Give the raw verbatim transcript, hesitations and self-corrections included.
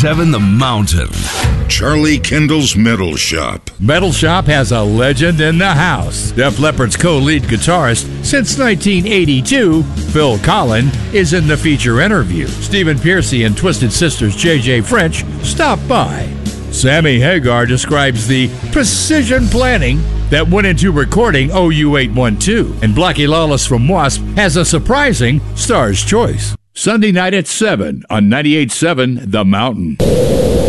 seven The Mountain. Charlie Kendall's Metal Shop. Metal Shop has a legend in the house. Def Leppard's co-lead guitarist since nineteen eighty-two, Phil Collen, is in the feature interview. Stephen Pearcy and Twisted Sisters J J French stop by. Sammy Hagar describes the precision planning that went into recording O U eight one two. And Blackie Lawless from Wasp has a surprising Star's Choice. Sunday night at seven on ninety-eight point seven The Mountain.